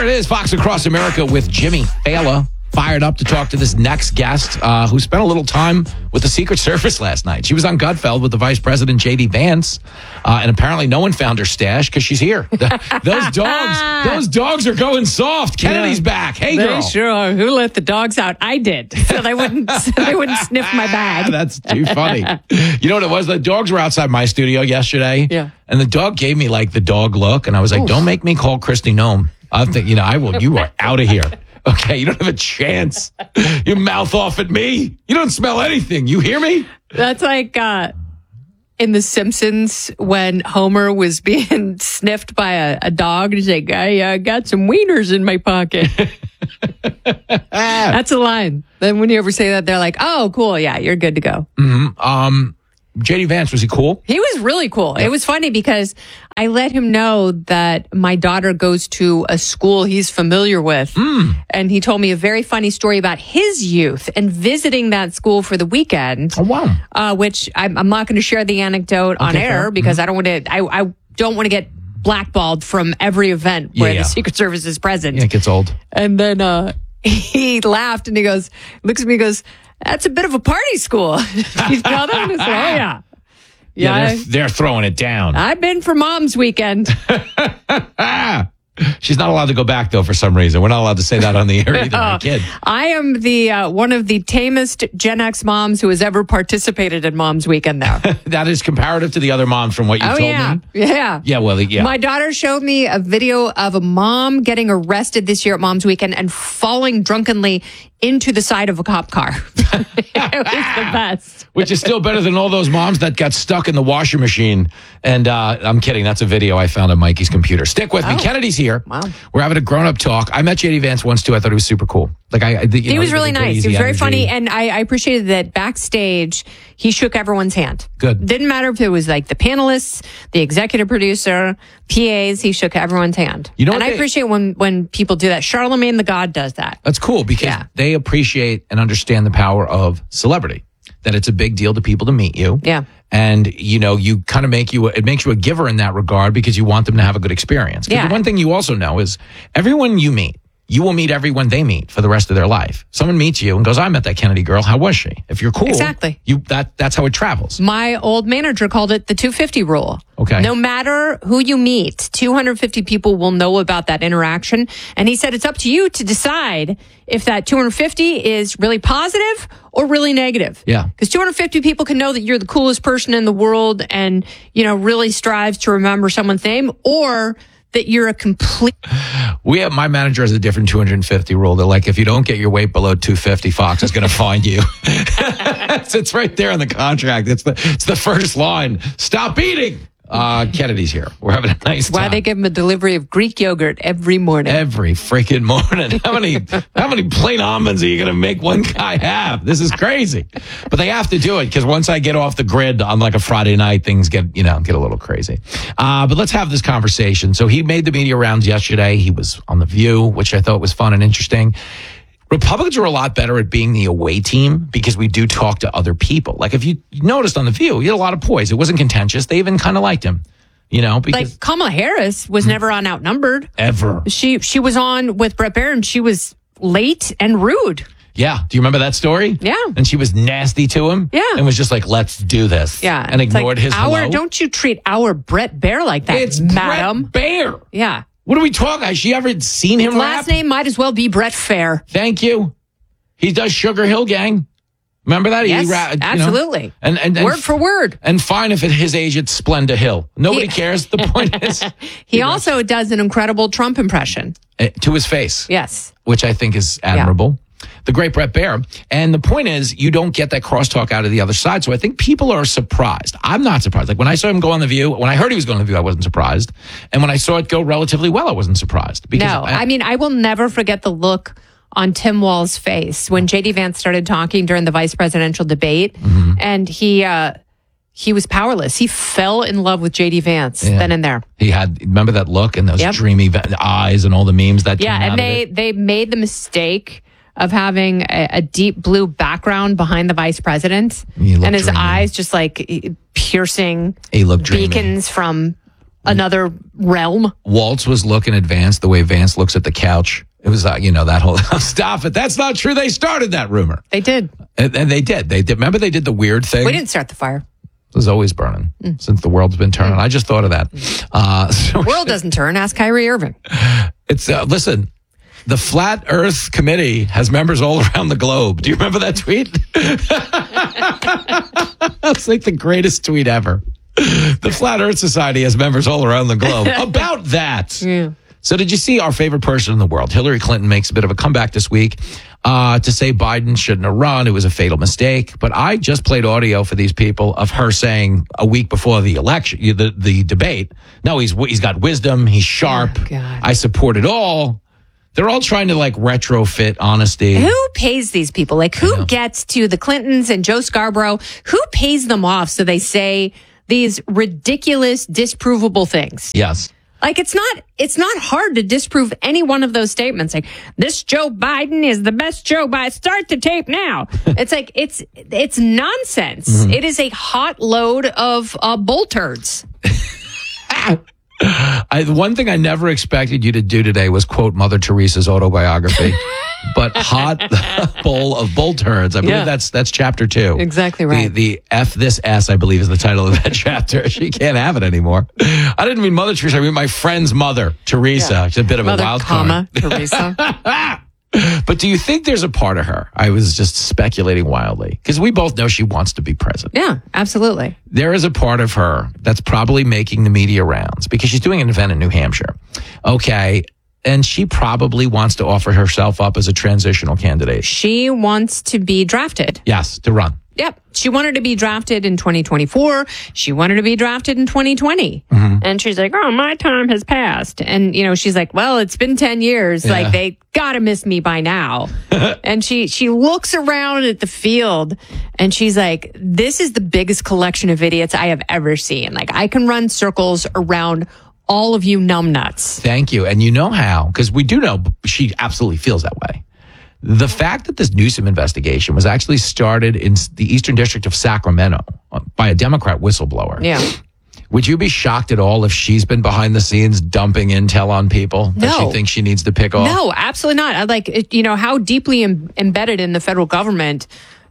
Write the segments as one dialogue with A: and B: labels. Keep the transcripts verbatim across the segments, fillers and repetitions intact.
A: it is. Fox Across America with Jimmy Fallon. Fired up to talk to this next guest uh, who spent a little time with the Secret Service last night. She was on Gutfeld with the Vice President, J D. Vance, uh, and apparently no one found her stash because she's here. The, those dogs those dogs are going soft. Kennedy's yeah, back. Hey, girl.
B: They sure are. Who let the dogs out? I did, so they wouldn't so they wouldn't sniff my bag.
A: That's too funny. You know what it was? The dogs were outside my studio yesterday,
B: yeah.
A: and the dog gave me like the dog look, and I was like, Oof. don't make me call Christy Nome. I think, you know, I will. You are out of here. Okay, you don't have a chance. You mouth off at me. You don't smell anything. You hear me?
B: That's like uh, in The Simpsons when Homer was being sniffed by a, a dog. He's like, I uh, got some wieners in my pocket. That's a line. Then when you ever say that, they're like, oh, cool. Yeah, you're good to go.
A: Mm-hmm. Um, J D. Vance, was he cool?
B: He was really cool. Yeah. It was funny because I let him know that my daughter goes to a school he's familiar with.
A: Mm.
B: And he told me a very funny story about his youth and visiting that school for the weekend.
A: Oh, wow.
B: Uh, which I'm, I'm not going to share the anecdote okay, on air fair. because mm-hmm. I don't want to, I, I don't want to get blackballed from every event where yeah, yeah. the Secret Service is present.
A: Yeah, it gets old.
B: And then uh, he laughed and he goes, looks at me and goes, that's a bit of a party school. He's called them. Oh, yeah.
A: Yeah, yeah they're, they're throwing it down.
B: I've been for Mom's Weekend.
A: She's not allowed to go back, though, for some reason. We're not allowed to say that on the air either. My kid.
B: I am the uh, one of the tamest Gen X moms who has ever participated in Mom's Weekend, though.
A: That is comparative to the other moms from what you
B: oh,
A: told
B: yeah.
A: me.
B: Yeah.
A: Yeah, well, yeah.
B: My daughter showed me a video of a mom getting arrested this year at Mom's Weekend and falling drunkenly into the side of a cop car. It was the best.
A: Which is still better than all those moms that got stuck in the washer machine. And uh, I'm kidding. That's a video I found on Mikey's computer. Stick with oh. me. Kennedy's here.
B: Wow.
A: We're having a grown-up talk. I met J D. Vance once, too. I thought he was super cool. Like I, you
B: He
A: know,
B: was really nice. He was very
A: energy.
B: funny. And I, I appreciated that backstage, he shook everyone's hand.
A: Good.
B: Didn't matter if it was like the panelists, the executive producer, P As, he shook everyone's hand.
A: You know
B: and I
A: they,
B: appreciate when, when people do that. Charlemagne the God does that.
A: That's cool because
B: yeah.
A: they appreciate and understand the power of celebrity. That it's a big deal to people to meet you.
B: Yeah.
A: And, you know, you kind of make you, it makes you a giver in that regard because you want them to have a good experience. Because
B: yeah.
A: the one thing you also know is everyone you meet, you will meet everyone they meet for the rest of their life. Someone meets you and goes, I met that Kennedy girl. How was she? If you're cool,
B: exactly.
A: you that that's how it travels.
B: My old manager called it the two fifty rule.
A: Okay.
B: No matter who you meet, two hundred fifty people will know about that interaction. And he said it's up to you to decide if that two hundred fifty is really positive or really negative.
A: Yeah.
B: Because two hundred fifty people can know that you're the coolest person in the world and, you know, really strives to remember someone's name, or that you're a complete...
A: We have, my manager has a different two hundred fifty rule. They're like, if you don't get your weight below two fifty, Fox is going to find you. it's, it's right there in the contract. It's the, it's the first line. Stop eating. Uh, Kennedy's here. We're having a nice
B: That's why
A: time.
B: they give him a delivery of Greek yogurt every morning.
A: Every freaking morning. How many how many plain almonds are you going to make one guy have? This is crazy. But they have to do it because once I get off the grid on like a Friday night, things get, you know, get a little crazy. Uh, but let's have this conversation. So he made the media rounds yesterday. He was on The View, which I thought was fun and interesting. Republicans are a lot better at being the away team because we do talk to other people. Like if you noticed on The View, he had a lot of poise. It wasn't contentious. They even kind of liked him, you know, because
B: like Kamala Harris was never on Outnumbered.
A: Ever.
B: She, she was on with Brett Baier and she was late and rude.
A: Yeah. Do you remember that story?
B: Yeah.
A: And she was nasty to him.
B: Yeah.
A: And was just like, let's do this.
B: Yeah.
A: And ignored
B: like,
A: his
B: our,
A: hello.
B: Don't you treat our Brett Baier like that,
A: it's
B: madam.
A: Brett Baier.
B: Yeah.
A: What are we talking? Has she ever seen him
B: His last
A: rap?
B: name might as well be Brett Fair.
A: Thank you. He does Sugar Hill Gang. Remember that?
B: Yes,
A: he ra-
B: absolutely.
A: You know? and, and, and
B: word for word.
A: And fine if at his age it's Splenda Hill. Nobody he, cares. The point is.
B: he, he also raps. does an incredible Trump impression.
A: Uh, to his face.
B: Yes.
A: Which I think is admirable. Yeah. The great Brett Baier. And the point is, you don't get that crosstalk out of the other side. So I think people are surprised. I'm not surprised. Like when I saw him go on The View, when I heard he was going on The View, I wasn't surprised. And when I saw it go relatively well, I wasn't surprised. Because
B: no, I, I mean, I will never forget the look on Tim Walz's face when J D. Vance started talking during the vice presidential debate. Mm-hmm. And he uh, he was powerless. He fell in love with J D. Vance yeah. then and there.
A: He had, remember that look and those
B: yep.
A: dreamy eyes and all the memes that
B: yeah,
A: came out
B: and they,
A: of it?
B: they made the mistake of having a, a deep blue background behind the vice president. And his
A: dreamy.
B: eyes just like piercing
A: he looked
B: beacons from another realm.
A: Waltz was looking at Vance the way Vance looks at the couch. It was, uh, you know, that whole, stop it. That's not true. They started that rumor.
B: They did.
A: And, and they did. They did. Remember they did the weird thing?
B: We didn't start the fire.
A: It was always burning mm. since the world's been turning. Mm. I just thought of that. Mm. Uh, so
B: the world doesn't turn. Ask Kyrie Irving.
A: It's, uh, listen, the Flat Earth Committee has members all around the globe. Do you remember that tweet? It's like the greatest tweet ever. The Flat Earth Society has members all around the globe. About that.
B: Yeah.
A: So did you see our favorite person in the world? Hillary Clinton makes a bit of a comeback this week uh, to say Biden shouldn't have run. It was a fatal mistake. But I just played audio for these people of her saying a week before the election, the, the debate, no, he's he's got wisdom. He's sharp.
B: Oh, God.
A: I support it all. They're all trying to like retrofit honesty.
B: Who pays these people? Like who gets to the Clintons and Joe Scarborough? Who pays them off so they say these ridiculous, disprovable things?
A: Yes.
B: Like it's not, it's not hard to disprove any one of those statements. Like this Joe Biden is the best Joe Biden. Start the tape now. It's like, it's, it's nonsense. Mm-hmm. It is a hot load of uh, bull turds.
A: I, one thing I never expected you to do today was quote Mother Teresa's autobiography, but hot bowl of bull turds. I believe yeah. that's that's chapter two.
B: Exactly right.
A: The, the F this S, I believe, is the title of that chapter. She can't have it anymore. I didn't mean Mother Teresa. I mean my friend's mother, Teresa. Yeah. She's a bit of
B: Mother,
A: a wild
B: comma,
A: card.
B: Teresa.
A: But do you think there's a part of her? I was just speculating wildly because we both know she wants to be president.
B: Yeah, absolutely.
A: There is a part of her that's probably making the media rounds because she's doing an event in New Hampshire. Okay. And she probably wants to offer herself up as a transitional candidate.
B: She wants to be drafted.
A: Yes, to run.
B: Yep. She wanted to be drafted in twenty twenty-four. She wanted to be drafted in twenty twenty. Mm-hmm. And she's like, oh, my time has passed. And, you know, she's like, well, it's been ten years. Yeah. Like, they got to miss me by now. And she, she looks around at the field and she's like, this is the biggest collection of idiots I have ever seen. Like, I can run circles around all of you numbnuts.
A: Thank you. And you know how, because we do know she absolutely feels that way. The fact that this Newsom investigation was actually started in the Eastern District of Sacramento by a Democrat whistleblower.
B: Yeah.
A: Would you be shocked at all if she's been behind the scenes dumping intel on people
B: no.
A: that she thinks she needs to pick off?
B: No, absolutely not. I like, you know, how deeply em- embedded in the federal government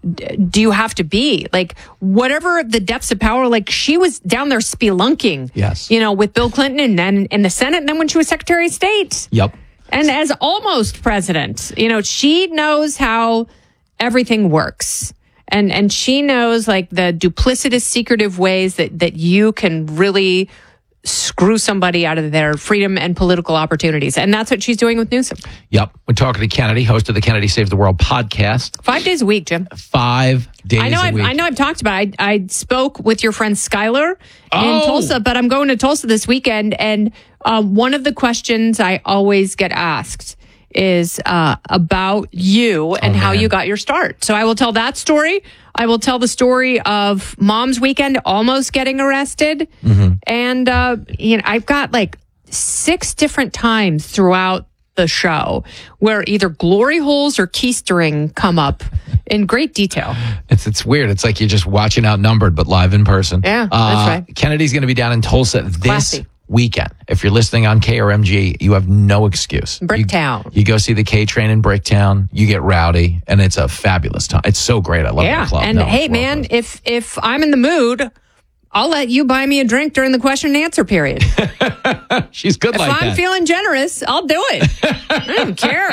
B: do you have to be? Like, whatever the depths of power, like she was down there spelunking,
A: yes,
B: you know, with Bill Clinton and then in the Senate and then when she was Secretary of State.
A: Yep.
B: And as almost president, you know, she knows how everything works. And and she knows like the duplicitous, secretive ways that, that you can really screw somebody out of their freedom and political opportunities. And that's what she's doing with Newsom.
A: Yep. We're talking to Kennedy, host of the Kennedy Saves the World podcast.
B: Five days a week, Jim.
A: Five days
B: I know
A: a
B: I've,
A: week.
B: I know I've talked about it. I, I spoke with your friend Skylar
A: oh.
B: in Tulsa, but I'm going to Tulsa this weekend. And um, one of the questions I always get asked is uh, about you and oh, how you got your start. So I will tell that story. I will tell the story of Mom's Weekend almost getting arrested. Mm-hmm. And, uh, you know, I've got like six different times throughout the show where either glory holes or keystering come up in great detail.
A: It's it's weird. It's like you're just watching Outnumbered, but live in person.
B: Yeah,
A: uh,
B: that's right.
A: Kennedy's going to be down in Tulsa this
B: Classy.
A: weekend. If you're listening on K R M G, you have no excuse.
B: Bricktown.
A: You, you go see the K train in Bricktown. You get rowdy, and it's a fabulous time. It's so great. I love
B: yeah.
A: the club.
B: And
A: no,
B: hey, man, if if I'm in the mood, I'll let you buy me a drink during the question and answer period.
A: She's good
B: if
A: like
B: I'm
A: that.
B: feeling generous, I'll do it. I don't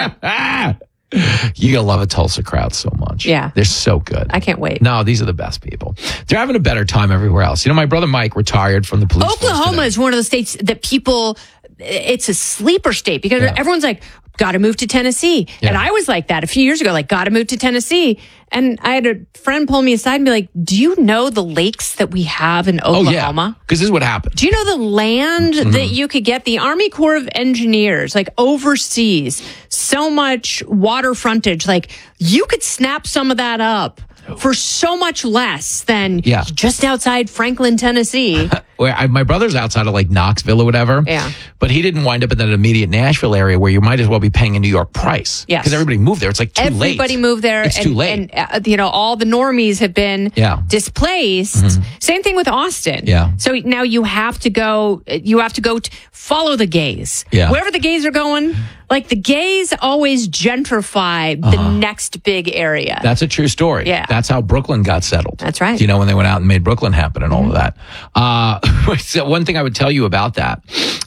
B: care.
A: You're going to love a Tulsa crowd so much.
B: Yeah.
A: They're so good.
B: I can't wait.
A: No, these are the best people. They're having a better time everywhere else. You know, my brother Mike retired from the police force
B: Oklahoma
A: today.
B: is one of those states that people, it's a sleeper state because
A: Yeah.
B: everyone's like, got to move to Tennessee.
A: Yeah.
B: And I was like that a few years ago, like, got to move to Tennessee. And I had a friend pull me aside and be like, do you know the lakes that we have in Oklahoma?
A: Oh, yeah. Because this is what happened.
B: Do you know the land
A: Mm-hmm.
B: that you could get? The Army Corps of Engineers, like overseas, so much water frontage. Like you could snap some of that up for so much less than
A: Yeah.
B: just outside Franklin, Tennessee.
A: where I, my brother's outside of like Knoxville or whatever.
B: Yeah.
A: But he didn't wind up in that immediate Nashville area where you might as well be paying a New York price.
B: Yes.
A: Because everybody moved there. It's like too
B: Everybody
A: late.
B: Everybody moved there.
A: It's
B: and,
A: too late.
B: And, uh, you know, all the normies have been
A: Yeah.
B: displaced.
A: Mm-hmm.
B: Same thing with Austin.
A: Yeah.
B: So now you have to go, you have to go to follow the gays.
A: Yeah.
B: Wherever the gays are going, like the gays always gentrify the
A: Uh-huh.
B: next big area.
A: That's a true story.
B: Yeah.
A: That's how Brooklyn got settled.
B: That's right.
A: You know, when they went out and made Brooklyn happen and all of that. Uh, so one thing I would tell you about that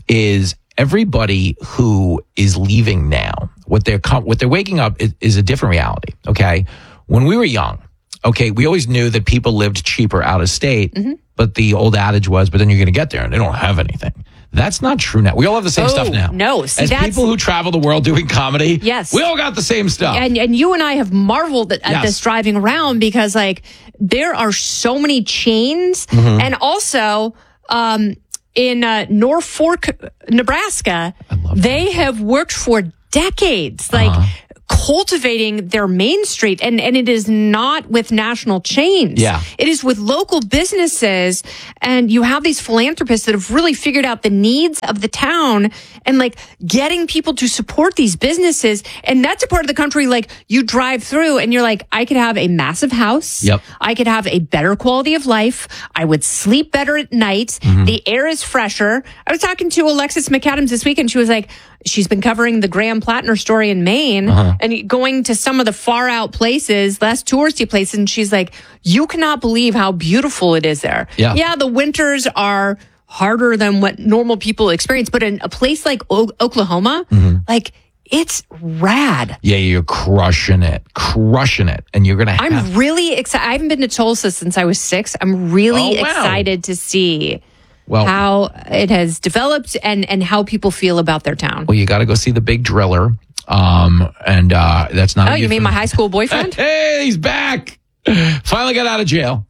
A: is everybody who is leaving now, what they're com- what they're waking up is, is a different reality. Okay. When we were young, okay, we always knew that people lived cheaper out of state,
B: Mm-hmm.
A: but the old adage was, but then you're going to get there and they don't have anything. That's not true now. We all have the same
B: Oh,
A: stuff now.
B: no. See,
A: As
B: that's-
A: people who travel the world doing comedy,
B: Yes.
A: we all got the same stuff.
B: And and you and I have marveled at, at
A: Yes.
B: this driving around because like there are so many chains,
A: Mm-hmm.
B: and also um, in uh, Norfolk, Nebraska,
A: love
B: they have worked for decades, like cultivating their main street, and and it is not with national chains.
A: Yeah.
B: It is with local businesses, and you have these philanthropists that have really figured out the needs of the town and like getting people to support these businesses. And that's a part of the country like you drive through and you're like, I could have a massive house.
A: Yep.
B: I could have a better quality of life. I would sleep better at night.
A: Mm-hmm.
B: The air is fresher. I was talking to Alexis McAdams this week and she was like, she's been covering the Graham Plattner story in Maine
A: Uh-huh.
B: and going to some of the far out places, less touristy places. And she's like, you cannot believe how beautiful it is there.
A: Yeah.
B: Yeah. The winters are harder than what normal people experience. But in a place like o- Oklahoma,
A: Mm-hmm.
B: like it's rad.
A: Yeah, you're crushing it, crushing it. And you're going to have...
B: I'm really excited. I haven't been to Tulsa since I was six. I'm really
A: Oh, wow.
B: excited to see
A: Well-
B: how it has developed and, and how people feel about their town.
A: Well, you got to go see the Big Driller. Um, and uh, that's not...
B: Oh,
A: a
B: you mean
A: euphemism.
B: my high school boyfriend?
A: Hey, he's back. Finally got out of jail.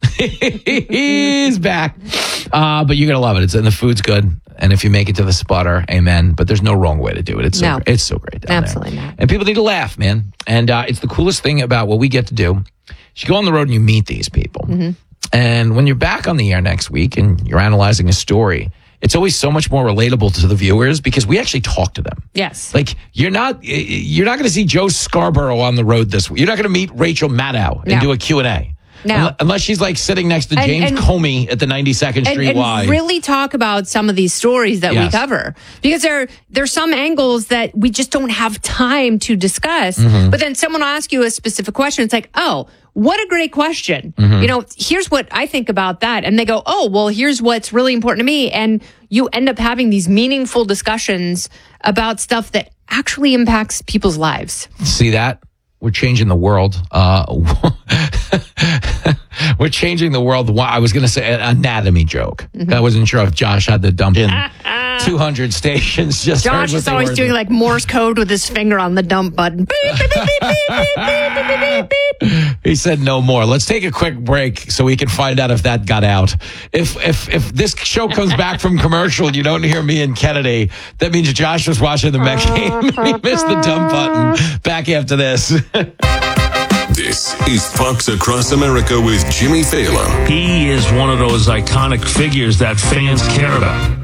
A: He's back. Uh, but you're going to love it. It's, and the food's good. And if you make it to the Sputter, amen. But there's no wrong way to do it. It's so,
B: No.
A: it's so great down
B: Absolutely
A: there.
B: not.
A: And people need to laugh, man. And uh, it's the coolest thing about what we get to do. You go on the road and you meet these people.
B: Mm-hmm.
A: And when you're back on the air next week and you're analyzing a story, it's always so much more relatable to the viewers because we actually talk to them.
B: Yes.
A: Like you're not you're not going to see Joe Scarborough on the road this week. You're not going to meet Rachel Maddow and
B: No.
A: do a Q and A.
B: No.
A: Unle- Unless she's like sitting next to
B: And-
A: James
B: and-
A: Comey at the ninety-second
B: and,
A: Street
B: and
A: Y.
B: really talk about some of these stories that
A: Yes.
B: we cover because there there's some angles that we just don't have time to discuss.
A: Mm-hmm.
B: But then someone will ask you a specific question. It's like, oh, what a great question.
A: Mm-hmm.
B: You know, here's what I think about that. And they go, oh, well, here's what's really important to me. And you end up having these meaningful discussions about stuff that actually impacts people's lives.
A: See that? We're changing the world. Uh, we're changing the world. Why- I was going to say an anatomy joke.
B: Mm-hmm.
A: I wasn't sure if Josh had to dump in two hundred stations. Just heard
B: Josh
A: what
B: is
A: they
B: always
A: were.
B: doing like Morse code with his finger on the dump button. Beep, beep, beep, beep, beep, beep, beep, beep, beep, beep.
A: He said no more. Let's take a quick break so we can find out if that got out. If if if this show comes back from commercial and you don't hear me and Kennedy, that means Josh was watching the Met game and he missed the dump button. Back after this.
C: This is Fox Across America with Jimmy Fallon.
D: He is one of those iconic figures that fans care about.